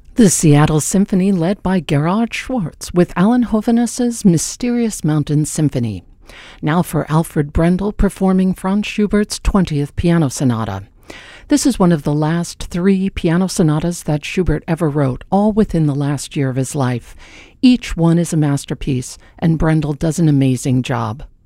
The Seattle Symphony led by Gerhard Schwartz with Alan Hovhaness's Mysterious Mountain Symphony. Now for Alfred Brendel performing Franz Schubert's 20th Piano Sonata. This is one of the last 3 piano sonatas that Schubert ever wrote, all within the last year of his life. Each one is a masterpiece, and Brendel does an amazing job.